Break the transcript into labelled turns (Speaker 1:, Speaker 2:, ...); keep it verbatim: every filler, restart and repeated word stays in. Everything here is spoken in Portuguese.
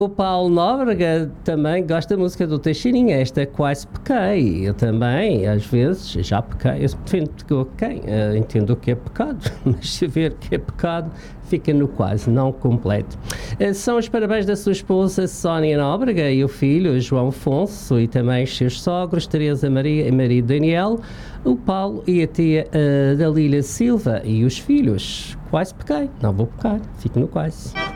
Speaker 1: O Paulo Nóbrega também gosta da música do Teixeirinha. Esta é Quase Pequei. Eu também, às vezes, já pequei. Eu defendo que quem uh, entendo o que é pecado, mas saber que é pecado fica no quase, não completo. Uh, são os parabéns da sua esposa Sónia Nóbrega e o filho João Afonso e também os seus sogros Teresa Maria e marido Daniel, o Paulo e a tia uh, Dalília Silva e os filhos. Quase pequei. Não vou pecar, fico no quase.